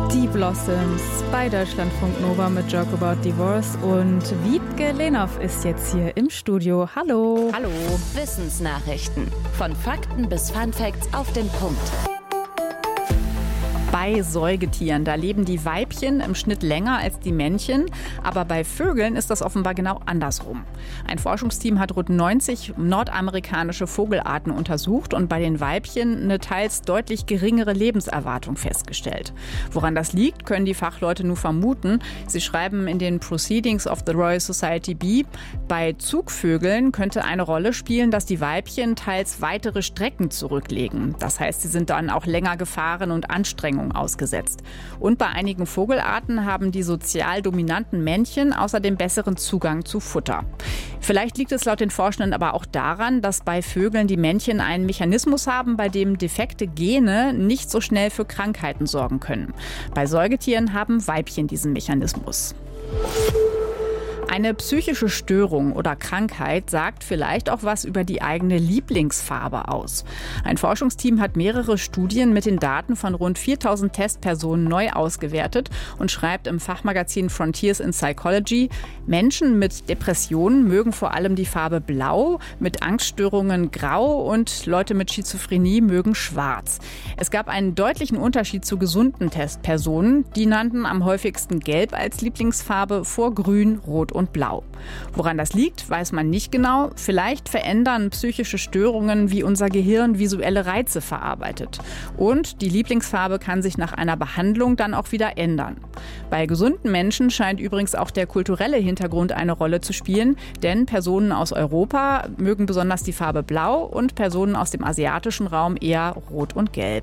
Die Blossoms bei Deutschlandfunk Nova mit Joke About Divorce und Wiebke Lehnhoff ist jetzt hier im Studio. Hallo. Hallo. Wissensnachrichten. Von Fakten bis Funfacts auf den Punkt. Bei Säugetieren, da leben die Weibchen im Schnitt länger als die Männchen, aber bei Vögeln ist das offenbar genau andersrum. Ein Forschungsteam hat rund 90 nordamerikanische Vogelarten untersucht und bei den Weibchen eine teils deutlich geringere Lebenserwartung festgestellt. Woran das liegt, können die Fachleute nur vermuten. Sie schreiben in den Proceedings of the Royal Society B, bei Zugvögeln könnte eine Rolle spielen, dass die Weibchen teils weitere Strecken zurücklegen. Das heißt, sie sind dann auch länger Gefahren und Anstrengungen ausgesetzt. Und bei einigen Vogelarten haben die sozial dominanten Männchen außerdem besseren Zugang zu Futter. Vielleicht liegt es laut den Forschenden aber auch daran, dass bei Vögeln die Männchen einen Mechanismus haben, bei dem defekte Gene nicht so schnell für Krankheiten sorgen können. Bei Säugetieren haben Weibchen diesen Mechanismus. Eine psychische Störung oder Krankheit sagt vielleicht auch was über die eigene Lieblingsfarbe aus. Ein Forschungsteam hat mehrere Studien mit den Daten von rund 4000 Testpersonen neu ausgewertet und schreibt im Fachmagazin Frontiers in Psychology, Menschen mit Depressionen mögen vor allem die Farbe Blau, mit Angststörungen Grau und Leute mit Schizophrenie mögen Schwarz. Es gab einen deutlichen Unterschied zu gesunden Testpersonen. Die nannten am häufigsten Gelb als Lieblingsfarbe vor Grün, Rot und Blau. Woran das liegt, weiß man nicht genau. Vielleicht verändern psychische Störungen, wie unser Gehirn visuelle Reize verarbeitet. Und die Lieblingsfarbe kann sich nach einer Behandlung dann auch wieder ändern. Bei gesunden Menschen scheint übrigens auch der kulturelle Hintergrund eine Rolle zu spielen, denn Personen aus Europa mögen besonders die Farbe Blau und Personen aus dem asiatischen Raum eher Rot und Gelb.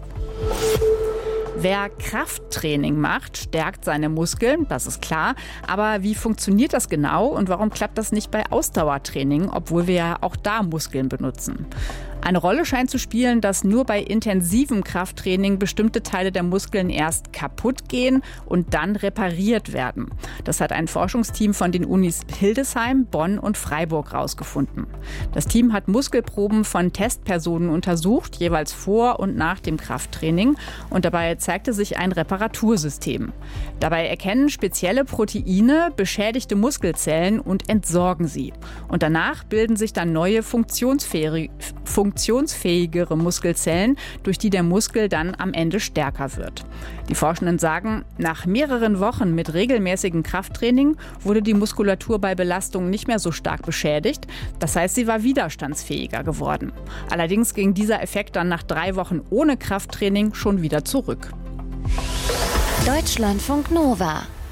Wer Krafttraining macht, stärkt seine Muskeln, das ist klar. Aber wie funktioniert das genau und warum klappt das nicht bei Ausdauertraining, obwohl wir ja auch da Muskeln benutzen? Eine Rolle scheint zu spielen, dass nur bei intensivem Krafttraining bestimmte Teile der Muskeln erst kaputt gehen und dann repariert werden. Das hat ein Forschungsteam von den Unis Hildesheim, Bonn und Freiburg rausgefunden. Das Team hat Muskelproben von Testpersonen untersucht, jeweils vor und nach dem Krafttraining. Und dabei zeigte sich ein Reparatursystem. Dabei erkennen spezielle Proteine beschädigte Muskelzellen und entsorgen sie. Und danach bilden sich dann neue funktionsfähigere Muskelzellen, durch die der Muskel dann am Ende stärker wird. Die Forschenden sagen, nach mehreren Wochen mit regelmäßigem Krafttraining wurde die Muskulatur bei Belastung nicht mehr so stark beschädigt. Das heißt, sie war widerstandsfähiger geworden. Allerdings ging dieser Effekt dann nach 3 Wochen ohne Krafttraining schon wieder zurück. Deutschlandfunk Nova